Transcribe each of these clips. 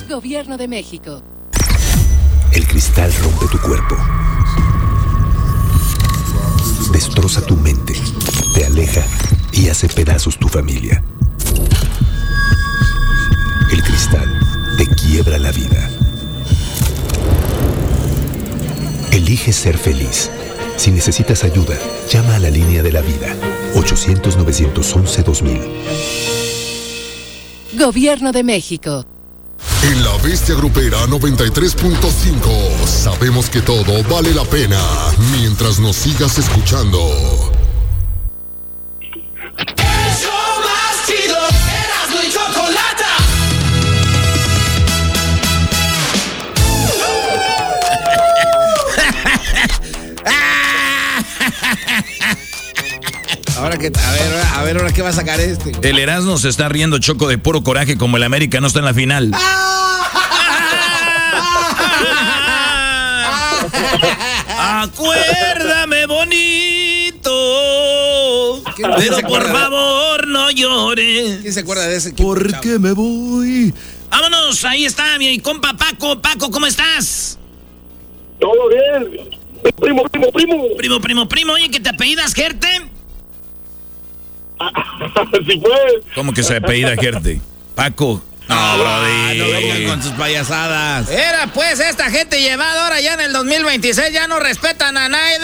Gobierno de México. El cristal rompe tu cuerpo, destroza tu mente, te aleja y hace pedazos tu familia. El cristal te quiebra la vida. Elige ser feliz. Si necesitas ayuda, llama a la línea de la vida. 800-911-2000. Gobierno de México. En La Bestia Grupera 93.5 sabemos que todo vale la pena mientras nos sigas escuchando. El show más chido, Erasmo y Chocolata. Ahora que, a ver, ahora qué va a sacar este. El Erasmo se está riendo, Choco, de puro coraje, como el América no está en la final. Acuérdame bonito, pero por favor no llores. ¿Quién se acuerda de ese equipo? Porque me voy. Vámonos, ahí está mi compa Paco. Paco, ¿cómo estás? Todo bien. Primo. Primo. Oye, ¿que te apellidas Gerte? Sí, pues. ¿Cómo que se apellida Gerte? Paco. No, brody. No vengan con sus payasadas. Era pues esta gente llevada ahora ya en el 2026, ya no respetan a nadie.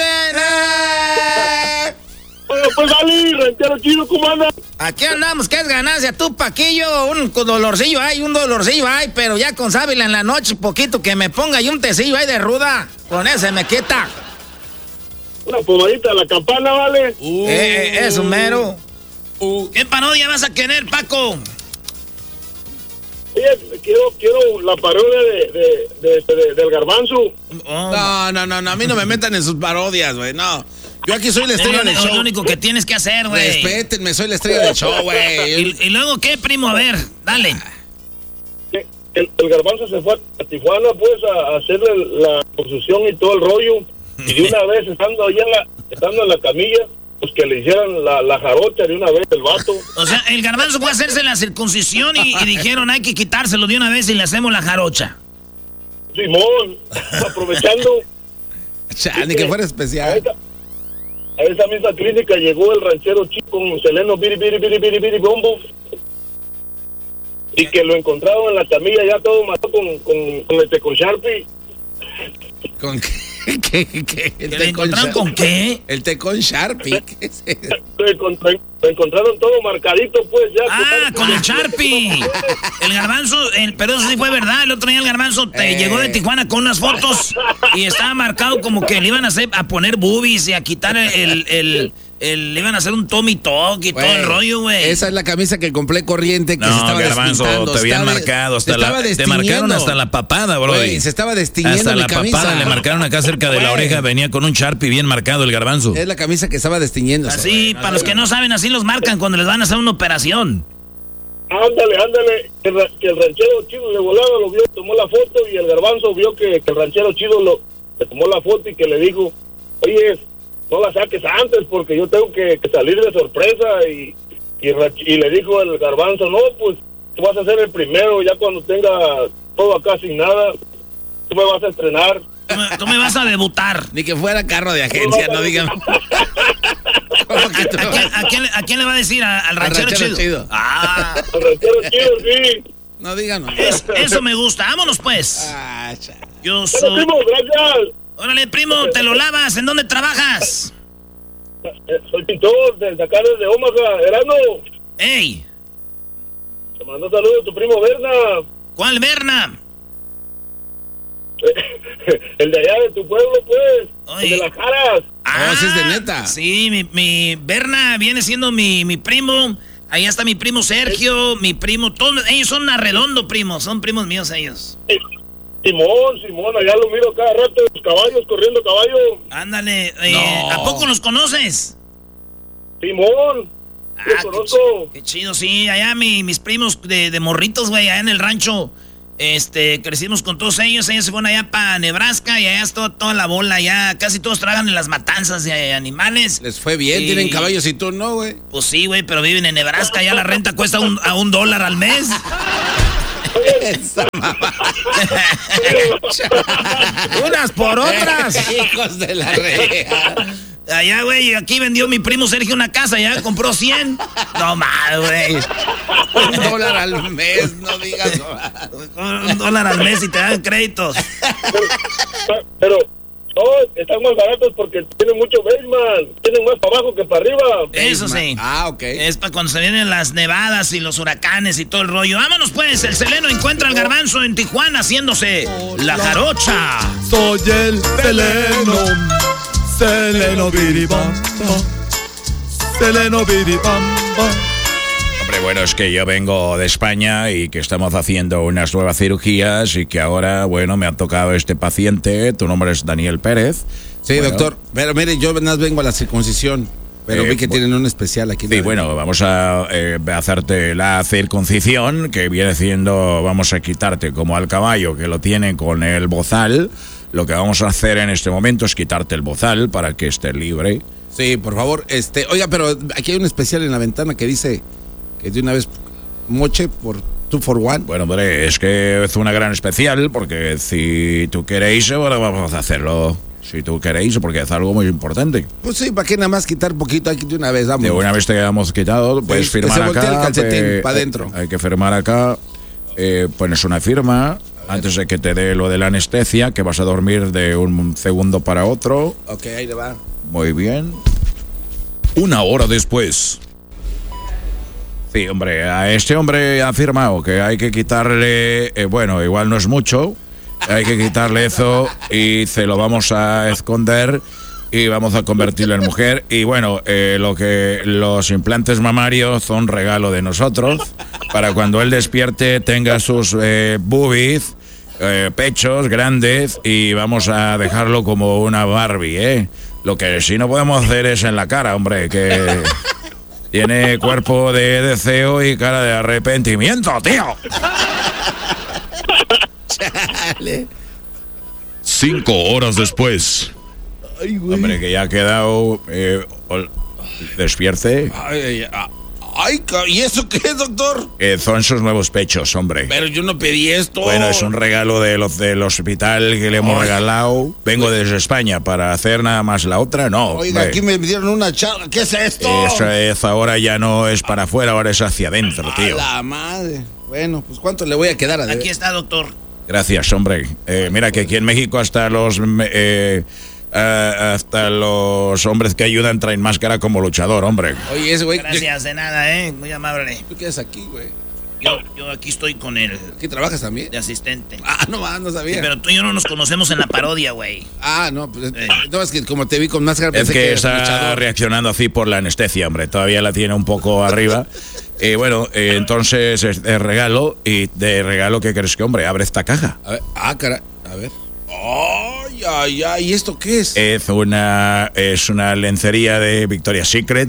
Oye, pues dale, ranchero chido, ¿cómo andas? Aquí andamos, que es ganancia, tú Paquillo, un dolorcillo hay, pero ya con sábila en la noche, poquito que me ponga y un tecillo ahí de ruda, con ese me quita. Una pomadita a la campana, ¿vale? Eso mero. ¿Qué parodia vas a querer, Paco? Oye, quiero la parodia del Garbanzo. No, a mí no me metan en sus parodias, güey, no. Yo aquí soy la estrella del show. Es lo único que tienes que hacer, güey. Respétenme, soy la estrella del show, güey. ¿Y luego qué, primo? A ver, dale. El Garbanzo se fue a Tijuana, pues, a hacerle la construcción y todo el rollo. Y de una vez, estando en la camilla, pues que le hicieran la jarocha de una vez el vato. O sea, el Garbanzo fue a hacerse la circuncisión y dijeron, hay que quitárselo de una vez y le hacemos la jarocha. Simón, aprovechando. Ni que fuera especial. A esa misma clínica llegó el ranchero chico con Seleno biri bombo. Y que lo encontraron en la camilla ya todo mató con Sharpie. ¿Con qué? ¿El té encontraron con qué? El té con Sharpie. ¿Qué es eso? Lo encontraron todo marcadito, pues ya. Con el Sharpie. El Garbanzo, pero eso sí fue verdad. El otro día el Garbanzo llegó de Tijuana con unas fotos y estaba marcado como que le iban a poner boobies y a quitar le iban a hacer un Tommy Talk y todo el rollo, güey. Esa es la camisa que compré corriente que se estaba Garbanzo, despintando. Te habían marcado te marcaron hasta la papada, bro. Se estaba destiñendo hasta mi la camisa. Papada le marcaron acá cerca de la oreja, venía con un Sharpie bien marcado el Garbanzo. Es la camisa que estaba destiñendo. Así, para los que no saben, así los marcan cuando les van a hacer una operación. Ándale, que el ranchero chido de volada lo vio, tomó la foto y el Garbanzo vio que el ranchero chido le tomó la foto y que le dijo, oye, no la saques antes porque yo tengo que salir de sorpresa y le dijo el Garbanzo, no, pues tú vas a ser el primero, ya cuando tenga todo acá sin nada, tú me vas a estrenar. Tú me vas a debutar. Ni que fuera carro de agencia, no digan. ¿A quién le va a decir? ¿Al ranchero chido? Al ranchero chido, sí. No digan. Eso me gusta. Vámonos, pues. Yo soy... Hola, primo, gracias. Órale, primo, te lo lavas. ¿En dónde trabajas? Soy pintor, desde acá, desde Omaha, Erasmo. ¡Ey! Te mando saludos a tu primo Berna. ¿Cuál Berna? El de allá de tu pueblo, pues. Oye. El de las Jaras. Ese es de neta. Sí, mi Berna viene siendo mi primo. Allá está mi primo Sergio, mi primo, todos ellos son arredondo, primos, son primos míos ellos. Simón, allá lo miro cada rato, los caballos, corriendo caballo. Ándale, ¿a poco los conoces? Simón, los conozco. Qué chido, sí, allá mis primos de morritos, güey, allá en el rancho, crecimos con todos ellos se fueron allá para Nebraska y allá está toda la bola, allá casi todos trabajan en las matanzas de animales. Les fue bien, tienen caballos y tú no, güey. Pues sí, güey, pero viven en Nebraska, allá la renta cuesta a $1 al mes. Unas por otras. Hijos de la reja. Allá, güey, aquí vendió mi primo Sergio una casa, ya compró 100. No mal, güey. $1 al mes, no digas. $1 al mes y te dan créditos. Pero no, están más baratos porque tienen mucho basement, tienen más para abajo que para arriba. Eso sí. Ah, ok. Es para cuando se vienen las nevadas y los huracanes y todo el rollo. Vámonos pues, el Seleno encuentra al Garbanzo en Tijuana haciéndose la jarocha. Soy el Seleno, Seleno biribamba, Seleno biribamba. Hombre, bueno, es que yo vengo de España y que estamos haciendo unas nuevas cirugías y que ahora, bueno, me ha tocado este paciente. Tu nombre es Daniel Pérez. Sí, bueno, doctor. Pero mire, yo nada más vengo a la circuncisión. Pero vi que tienen un especial aquí. Sí, bueno, vamos a hacerte la circuncisión, que viene siendo, vamos a quitarte como al caballo que lo tiene con el bozal. Lo que vamos a hacer en este momento es quitarte el bozal para que estés libre. Sí, por favor. Oiga, pero aquí hay un especial en la ventana que dice que de una vez moche por 2 for 1. Bueno, hombre, es que es una gran especial porque si tú queréis, bueno, vamos a hacerlo. Si tú queréis, porque es algo muy importante. Pues sí, ¿para qué nada más quitar poquito aquí de una vez? Vamos. De una vez te hemos quitado, puedes firmar se voltea acá. el calcetín para adentro. Hay que firmar acá. Pones una firma antes de que te dé lo de la anestesia, que vas a dormir de un segundo para otro. Ok, ahí le va. Muy bien. 1 hora después. Sí, hombre, a este hombre ha firmado que hay que quitarle, bueno, igual no es mucho, hay que quitarle eso y se lo vamos a esconder y vamos a convertirlo en mujer. Y bueno, los implantes mamarios son regalo de nosotros para cuando él despierte tenga sus boobies, pechos grandes y vamos a dejarlo como una Barbie, ¿eh? Lo que sí no podemos hacer es en la cara, hombre, que tiene cuerpo de deseo y cara de arrepentimiento, tío. Chale. 5 horas después. Ay, güey. Hombre, que ya ha quedado... despierte. Ay, ¿y eso qué es, doctor? Son sus nuevos pechos, hombre. Pero yo no pedí esto. Bueno, es un regalo del hospital que le hemos regalado. Vengo desde España para hacer nada más la otra, no. Oiga, hombre. aquí me dieron una charla. ¿Qué es esto? Eso es, ahora ya no es para afuera, ahora es hacia adentro, tío. A la madre. Bueno, pues ¿cuánto le voy a quedar a deber? Aquí está, doctor. Gracias, hombre. Mira que aquí en México hasta los hombres que ayudan traen máscara como luchador, hombre. Oye, ese güey... Gracias, de nada, muy amable. ¿Tú qué haces aquí, güey? Yo aquí estoy con él. ¿Aquí trabajas también? De asistente. Ah, no sabía. Sí, pero tú y yo no nos conocemos en la parodia, güey. Ah, no, pues no, es que como te vi con máscara Es pensé que eras está luchador. reaccionando así por la anestesia, hombre. Todavía la tiene un poco arriba. Bueno, entonces es de regalo. Y de regalo, ¿qué crees que, hombre? Abre esta caja. A ver, caray, a ver. Ay, ¿y esto qué es? Es una lencería de Victoria's Secret.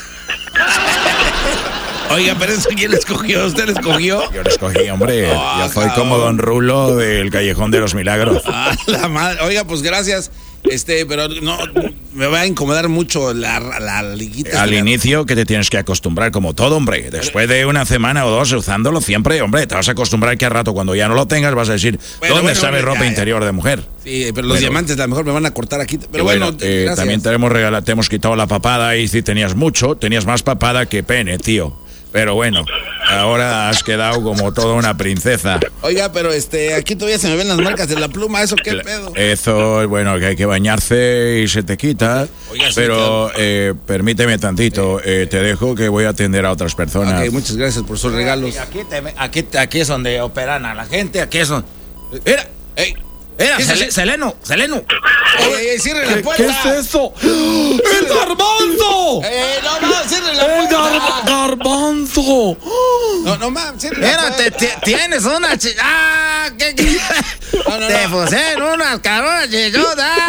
Oiga, pero eso ¿quién le escogió? ¿Usted le escogió? Yo lo escogí, hombre. Yo soy como Don Rulo del Callejón de los Milagros. Ah, la madre. Oiga, pues gracias. Pero no, me va a incomodar mucho la liguita. Al inicio que te tienes que acostumbrar como todo, hombre. Después de una semana o dos usándolo siempre, hombre, te vas a acostumbrar que al rato cuando ya no lo tengas vas a decir, ¿dónde sabe ropa interior de mujer? Sí, pero los diamantes a lo mejor me van a cortar aquí. Pero bueno, también te hemos quitado la papada y si tenías más papada que pene, tío. Pero bueno, ahora has quedado como toda una princesa. Oiga, pero aquí todavía se me ven las marcas de la pluma, ¿eso qué pedo? Eso, bueno, que hay que bañarse y se te quita. Oiga, sí, pero permíteme tantito, te dejo que voy a atender a otras personas. Ok, muchas gracias por sus regalos. Aquí es donde operan a la gente, aquí es donde... Mira, Seleno. Ey, cierre la puerta. ¿Qué es eso? ¡El garbanzo! No, cierre la puerta. ¡El garbanzo! No, mames, cierre la puerta. Mira, tienes una ¿qué? Te pusieron unas cabronas chichotas.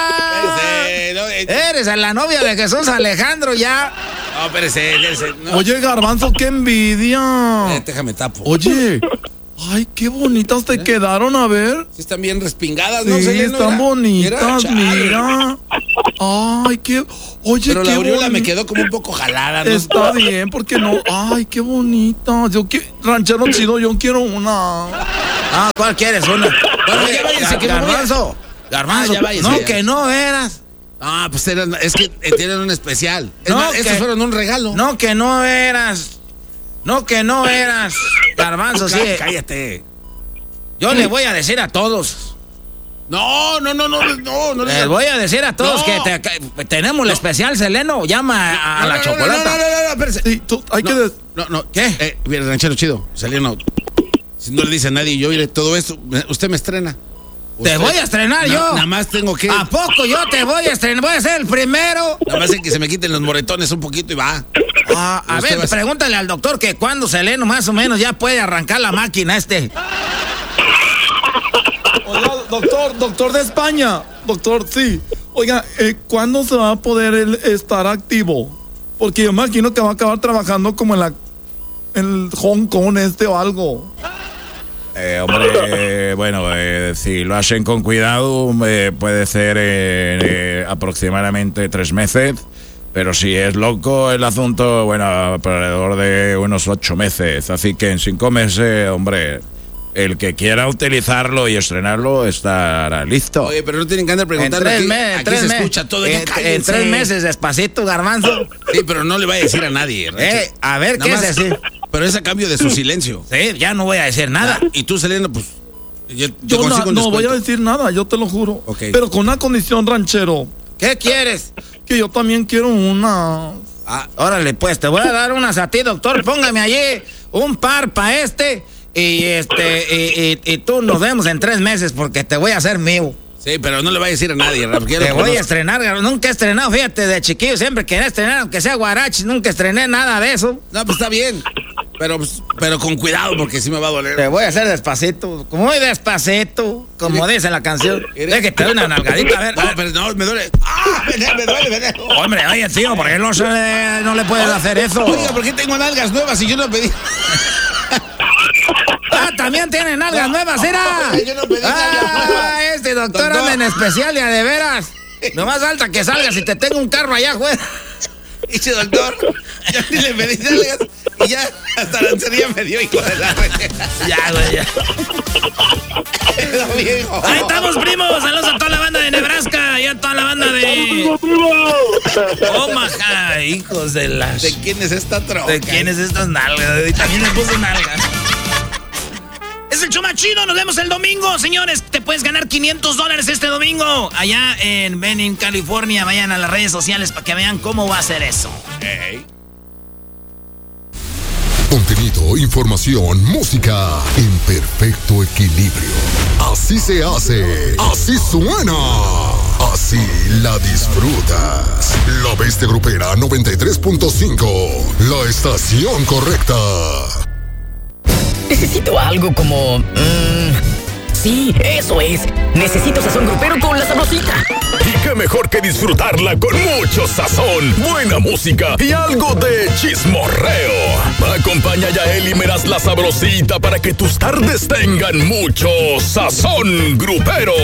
Eres la novia de Jesús Alejandro ya. No, espérese. No. Oye, garbanzo, qué envidia. Déjame tapo. Oye, Ay, qué bonitas te quedaron, a ver. Sí, están bien respingadas, ¿no? Sí, están bonitas, mira. Ay, qué... Oye, pero qué la aureola me quedó como un poco jalada, ¿no? Está bien, porque no... Ay, qué bonita. Ranchero chido, yo quiero una. Ah, ¿cuál quieres? Una. Bueno, ya váyanse, que Garbanzo. Ya váyanse, no, ya. que no eras. Ah, pues es que tienen un especial. Es más, estos fueron un regalo. No, que no eras. No, que no eras. Garbanzo, sí. Cállate. Yo le voy a decir a todos. No. Les voy a decir a todos que tenemos el especial, Seleno. Llama a la chocolata. No, espérese. Sí, hay que... No, ¿qué? Mira, ranchero chido, Seleno. Si no le dice a nadie, yo iré todo esto, usted me estrena. Te voy a estrenar yo. Nada más tengo que... ¿A poco yo te voy a estrenar? Voy a ser el primero. Nada más es que se me quiten los moretones un poquito y va. A ver, pregúntale al doctor que cuando Seleno más o menos ya puede arrancar la máquina Oiga, doctor de España. Doctor, sí. Oiga, ¿cuándo se va a poder estar activo? Porque yo me imagino que va a acabar trabajando como en Hong Kong o algo. Hombre, bueno, si lo hacen con cuidado, puede ser aproximadamente 3 meses. Pero si es loco el asunto, bueno, alrededor de unos 8 meses. Así que en 5 meses, hombre, el que quiera utilizarlo y estrenarlo estará listo. Oye, pero no tienen que andar preguntando. Aquí se escucha todo. En 3 meses, despacito, Garbanzo. Sí, pero no le vaya a decir a nadie. A ver, ¿qué es decir? Pero es a cambio de su silencio. Sí, ya no voy a decir nada. Y tú, Selena, pues... Yo no voy a decir nada, yo te lo juro. Okay. Pero con una condición, ranchero. ¿Qué quieres? Que yo también quiero una. Órale, pues, te voy a dar unas a ti, doctor. Póngame allí un par para y tú nos vemos en 3 meses porque te voy a hacer mío. Sí, pero no le vaya a decir a nadie, Rafa. Te voy a estrenar, nunca he estrenado, fíjate, de chiquillo siempre quería estrenar, aunque sea guarachi, nunca estrené nada de eso. No, pues está bien. Pero con cuidado porque sí me va a doler. Te voy a hacer despacito, muy despacito, como dice la canción. Es que te doy una nalgadita, a ver. No, pero no, me duele. Me duele. Hombre, oye, tío, ¿por qué no le puedes hacer eso? Oiga, ¿por qué tengo nalgas nuevas y yo no pedí? También tiene nalgas nuevas, era. Yo no pedí nalgas nuevas. Este doctor anda en especial, ya de veras. Nomás falta que salgas y te tengo un carro allá afuera. Dice doctor, ya ni le pedí nalgas y ya hasta la lancería me dio, hijo de la... Ya, güey, ya. Ahí estamos, primos. Saludos a toda la banda de Nebraska y a toda la banda de Omaha, hijos de las... ¿De quién es esta troca? ¿De quién es estas nalgas? Y también le puse nalgas. Es el show más chido, nos vemos el domingo, señores. Te puedes ganar $500 este domingo. Allá en Benin, California. Vayan a las redes sociales para que vean cómo va a ser eso. Hey. Contenido, información, música en perfecto equilibrio. Así se hace, así suena, así la disfrutas. La Bestia Grupera 93.5, la estación correcta. Necesito algo como... sí, eso es. Necesito sazón grupero con La Sabrosita. Y qué mejor que disfrutarla con mucho sazón, buena música y algo de chismorreo. Acompaña ya a él y verás La Sabrosita para que tus tardes tengan mucho sazón grupero.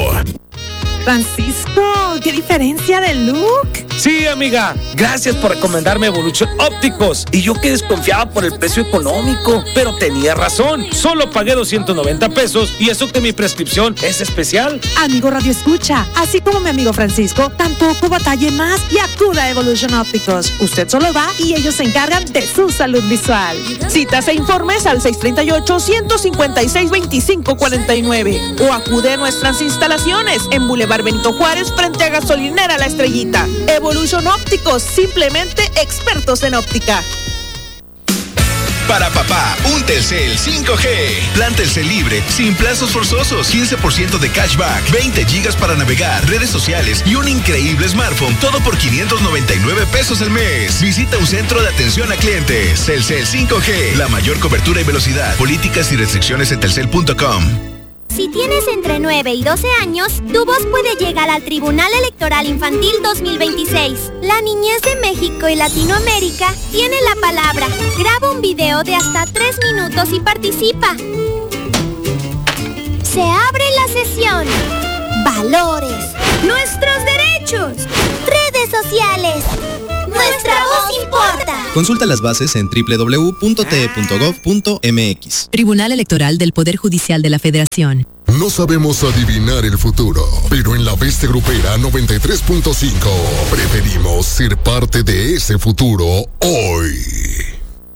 Francisco, qué diferencia de look. Sí, amiga, gracias por recomendarme Evolution Ópticos. Y yo que desconfiaba por el precio económico, pero tenía razón. Solo pagué $290 y eso que mi prescripción es especial. Amigo Radio Escucha, así como mi amigo Francisco, tampoco batalle más y acuda a Evolution Ópticos. Usted solo va y ellos se encargan de su salud visual. Citas e informes al 638-156-2549 o acude a nuestras instalaciones en Boulevard Benito Juárez frente a Gasolinera La Estrellita. Evolution Ópticos, simplemente expertos en óptica. Para papá, un Telcel 5G. Plan Telcel libre, sin plazos forzosos, 15% de cashback, 20 gigas para navegar, redes sociales y un increíble smartphone. Todo por $599 al mes. Visita un centro de atención a clientes. Telcel 5G, la mayor cobertura y velocidad. Políticas y restricciones en telcel.com. Si tienes entre 9 y 12 años, tu voz puede llegar al Tribunal Electoral Infantil 2026. La niñez de México y Latinoamérica tiene la palabra. Graba un video de hasta 3 minutos y participa. Se abre la sesión. Valores. Nuestros derechos. Redes sociales. Nuestra voz importa. Consulta las bases en www.te.gov.mx. Tribunal Electoral del Poder Judicial de la Federación. No sabemos adivinar el futuro, pero en la Bestia Grupera 93.5 preferimos ser parte de ese futuro hoy.